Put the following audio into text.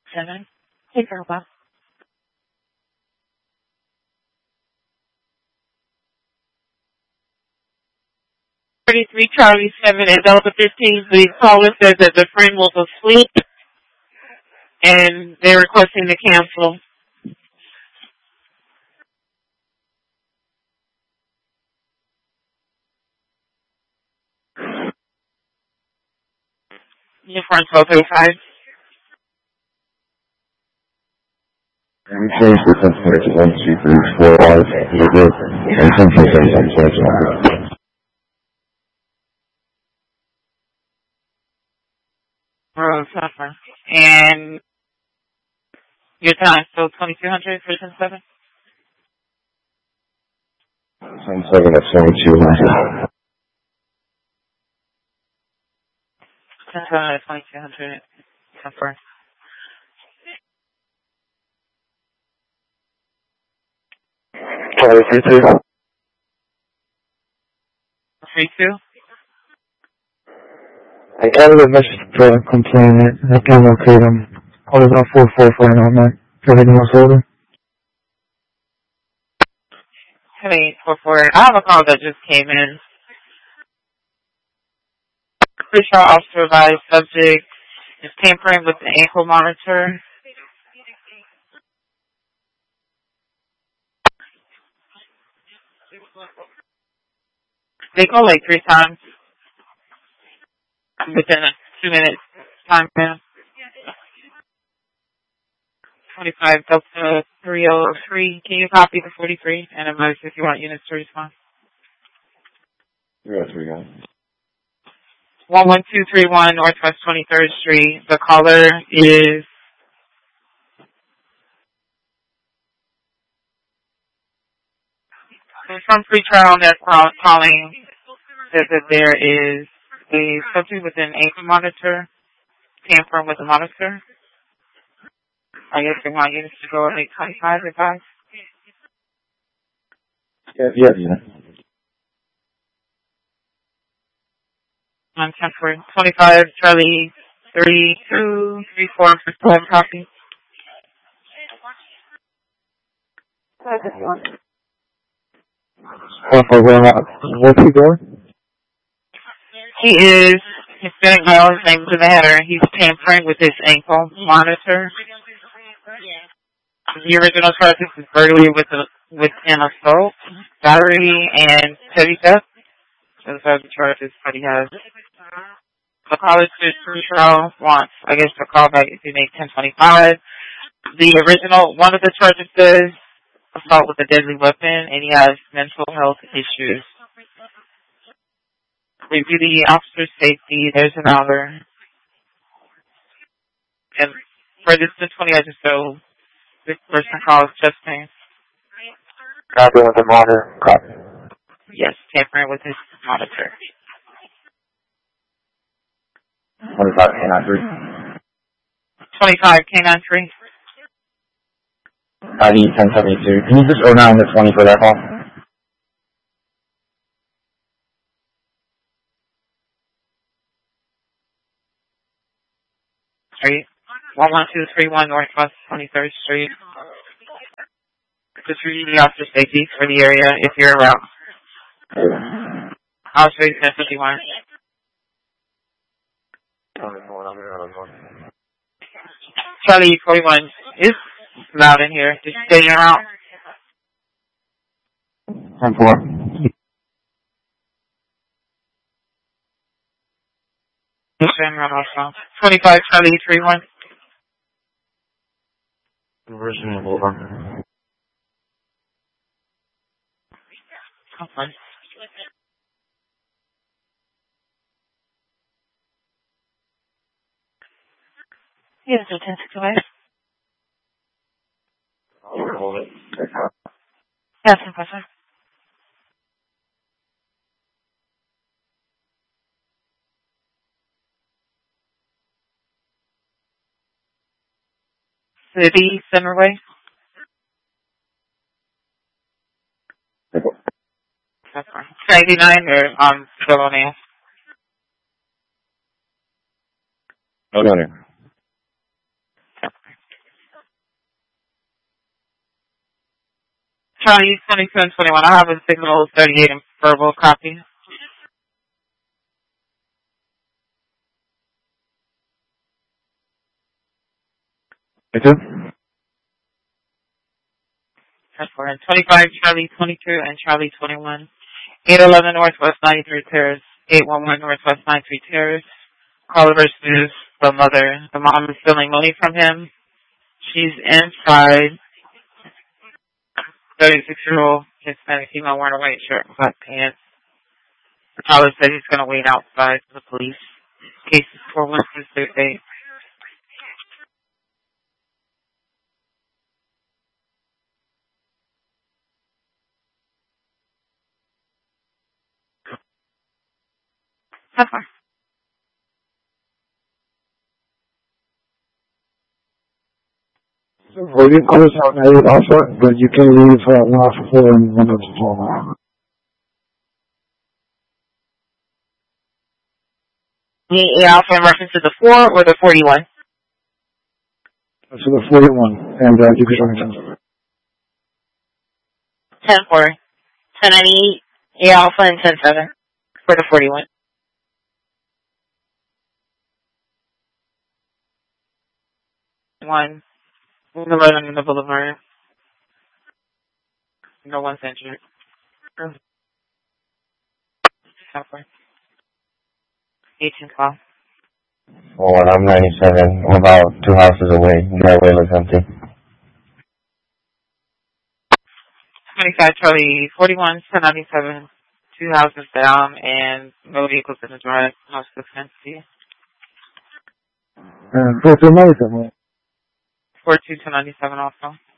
7. Hey, Grandpa. 33 Charlie 7 at Delta 15. The caller says that the friend was asleep and they're requesting to cancel. Your friend's 1235. We changed the temperature to 1, 2, 3, 4, 5, and temperature And your time, so 2200 for 7? 7 at 2200. 2200. Confirm. Charlie 32. 32? I added a message to complain that I can't locate him. Call it about 4449 everything else over. Hey, 44. I have a call that just came in. Official officer advised subject is tampering with the ankle monitor. They go like 3 times within a 2-minute time span. 25 Delta 303. Can you copy the 43 and advise if you want units to respond? 303, 11231 Northwest 23rd Street. The caller is from pretrial. They're calling that there is a subject with an ankle monitor tampering with the monitor. I guess they want units to go at 8:25 advice. Yeah. On 10 25 Charlie 3234 for 12 copy. What's he doing? He is Hispanic male. His name's in the header. He's tampering with his ankle monitor. The original charges is burglary with an assault, battery, and petty theft. Those are the charges that he has. The college pretrial wants, I guess, the callback if you make 1025. The original, one of the charges says assault with a deadly weapon, and he has mental health issues. Review the officer's safety. There's another. And for this 20, I just go, this person calls Justin. Copy with the monitor. Copy. Yes, tampering with his monitor. 25 K93. 25 K93. ID 1072. Can you just go down to 20 for that call? Street. 11231 Northwest 23rd Street. Just review the officer safety for the area if you're around. Officer 1051. Charlie 41 is loud in here. Just stay around. 10-4. 25 Charlie 31. Okay. Yes, 1065. Hold it. Yes, Professor. City Centerway. That's fine. 99 or still on air? No, no. Charlie 22 and 21. I have a signal 38 and verbal copy. I do. 10-4 and 25, Charlie 22 and Charlie 21. 811 Northwest 93 Terrace, 811 Northwest 93 Terrace. Caller versus the mother. The mom is stealing money from him. She's inside. 36-year-old Hispanic female wearing a white shirt and black pants. The caller said he's going to wait outside for the police. Case is 41268. How far? Well, you can close out now also, but you can leave 1 after 4 and 1 after 12. The alpha in reference to the 4 or the 41? So the 41, and you can show me 10-4. 1098, A alpha and 10-7 for the 41. One. The right on the boulevard. No one's injured. 10-4. 18 call. Well, I'm 97. I'm about 2 houses away. Driveway looks empty. 25 Charlie 41, 1097. 2 houses down and no vehicles in the drive. Most looks empty. And 4 to 97. 42 to 97 also.